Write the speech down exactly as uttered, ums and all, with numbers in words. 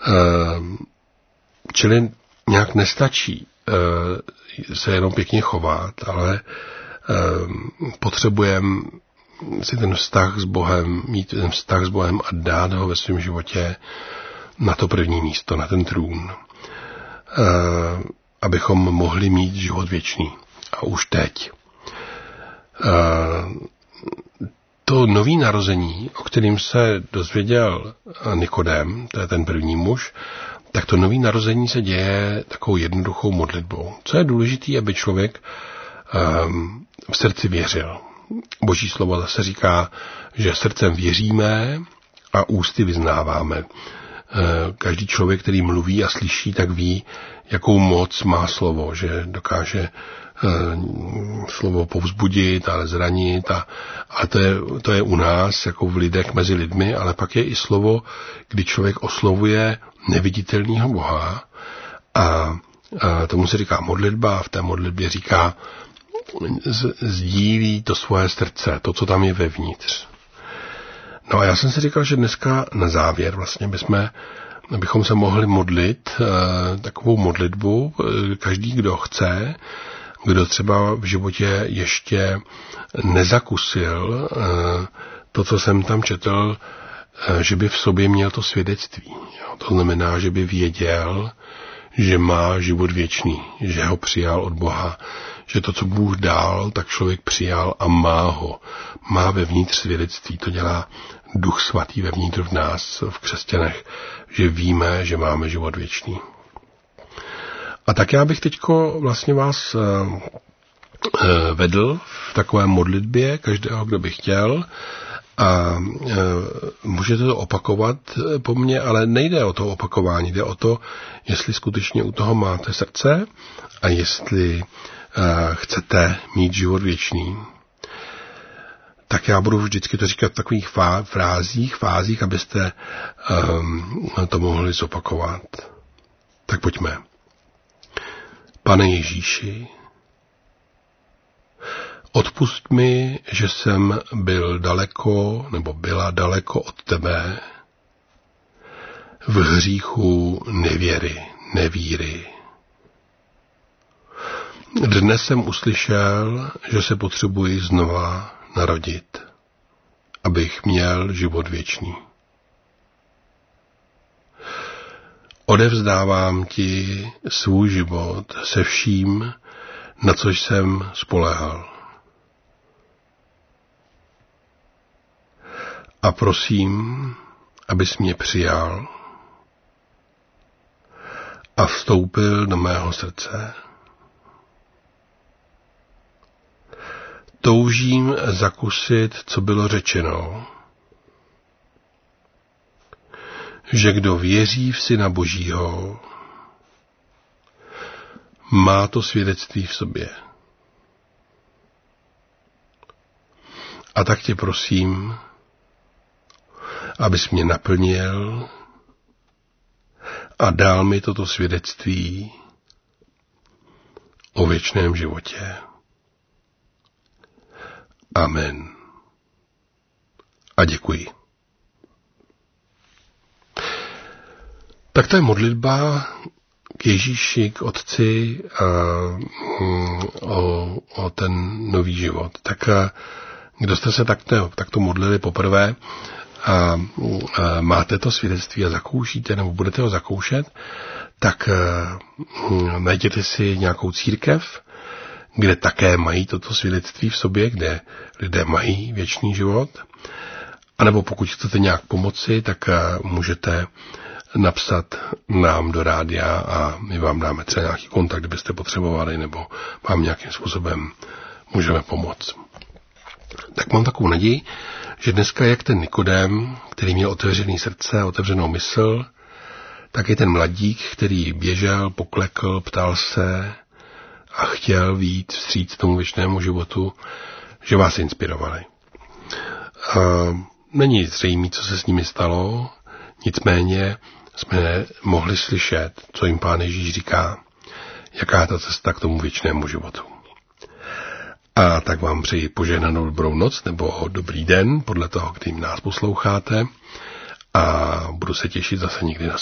Čili nějak nestačí se jenom pěkně chovat, ale potřebujeme si ten vztah s Bohem, mít ten vztah s Bohem a dát ho ve svém životě na to první místo, na ten trůn, abychom mohli mít život věčný. A už teď. To nový narození, o kterým se dozvěděl Nikodém, to je ten první muž, tak to nový narození se děje takovou jednoduchou modlitbou. Co je důležité, aby člověk um, v srdci věřil. Boží slovo zase říká, že srdcem věříme a ústy vyznáváme. Každý člověk, který mluví a slyší, tak ví, jakou moc má slovo, že dokáže slovo povzbudit, ale zranit. A, a to, je, to je u nás, jako v lidech mezi lidmi, ale pak je i slovo, kdy člověk oslovuje neviditelného Boha a, a tomu se říká modlitba a v té modlitbě říká, z, sdílí to svoje srdce, to, co tam je vevnitř. No a já jsem si říkal, že dneska na závěr vlastně bychom, bychom se mohli modlit e, takovou modlitbu, e, každý, kdo chce, kdo třeba v životě ještě nezakusil e, to, co jsem tam četl, e, že by v sobě měl to svědectví. Jo, to znamená, že by věděl, že má život věčný, že ho přijal od Boha, že to, co Bůh dal, tak člověk přijal a má ho. Má vevnitř svědectví, to dělá Duch Svatý vevnitř v nás, v křesťanech, že víme, že máme život věčný. A tak já bych teďko vlastně vás vedl v takové modlitbě, každého, kdo by chtěl, a můžete to opakovat po mně, ale nejde o to opakování, jde o to, jestli skutečně u toho máte srdce a jestli chcete mít život věčný. Tak já budu vždycky to říkat v takových frázích, fázích, abyste um, to mohli zopakovat. Tak pojďme. Pane Ježíši, odpusť mi, že jsem byl daleko, nebo byla daleko od tebe v hříchu nevěry, nevíry. Dnes jsem uslyšel, že se potřebuji znova narodit, abych měl život věčný. Odevzdávám ti svůj život se vším, na což jsem spoléhal. A prosím, abys mě přijal a vstoupil do mého srdce. Toužím zakusit, co bylo řečeno, že kdo věří v Syna Božího, má to svědectví v sobě. A tak tě prosím, abys mě naplnil a dal mi toto svědectví o věčném životě. Amen. A děkuji. Tak to je modlitba k Ježíši, k Otci a, mm, o, o ten nový život. Tak a, kdo jste se takto, takto modlili poprvé a, a máte to svědectví a zakoušíte, nebo budete ho zakoušet, tak a, m, najděte si nějakou církev, kde také mají toto svědectví v sobě, kde lidé mají věčný život. A nebo pokud chcete nějak pomoci, tak můžete napsat nám do rádia a my vám dáme třeba nějaký kontakt, kdybyste potřebovali, nebo vám nějakým způsobem můžeme pomoct. Tak mám takovou naději, že dneska jak ten Nikodém, který měl otevřený srdce, otevřenou mysl, tak i ten mladík, který běžel, poklekl, ptal se a chtěl vyjít vstříc tomu věčnému životu, že vás inspirovali. A není zřejmé, co se s nimi stalo, nicméně jsme mohli slyšet, co jim Pán Ježíš říká, jaká je ta cesta k tomu věčnému životu. A tak vám přeji požehnanou dobrou noc nebo dobrý den, podle toho, kdy nás posloucháte, a budu se těšit zase někdy na